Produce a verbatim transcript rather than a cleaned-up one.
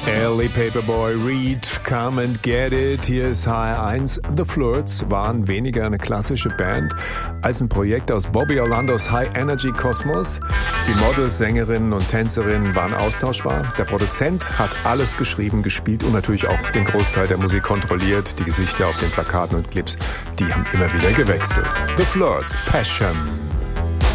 Ellie Paperboy Reed, Come and Get It. Hier ist H R eins. The Flirts waren weniger eine klassische Band als ein Projekt aus Bobby Orlandos High-Energy-Kosmos. Die Models, Sängerinnen und Tänzerinnen waren austauschbar. Der Produzent hat alles geschrieben, gespielt und natürlich auch den Großteil der Musik kontrolliert. Die Gesichter auf den Plakaten und Clips, die haben immer wieder gewechselt. The Flirts, Passion.